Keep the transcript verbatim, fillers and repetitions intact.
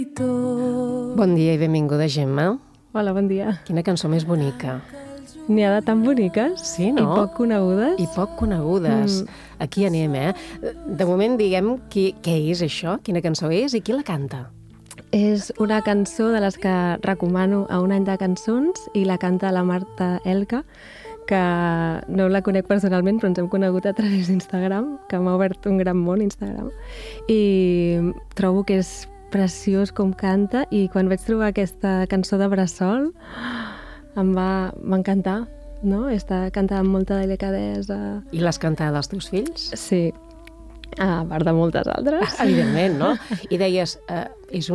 Bon dia i benvinguda, Gemma. Hola, bon dia. Quina cançó més bonica. N'hi ha de tan boniques Sí, no? i poc conegudes. I poc conegudes. Mm. Aquí anem, eh? De moment, diguem qui, què és això, quina cançó és i qui la canta. És una cançó de les que recomano a un any de cançons i la canta la Marta Elka, que no la conec personalment, però ens hem conegut a través d'Instagram, que m'ha obert un gran món, Instagram. I trobo que és preciós com canta, i quan vaig trobar aquesta cançó de Bressol em va, va encantar, no? Està cantada amb molta delicadesa. I l'has cantada als teus fills? Sí, a part de moltes altres. Evidentment, no? I deies, eh, és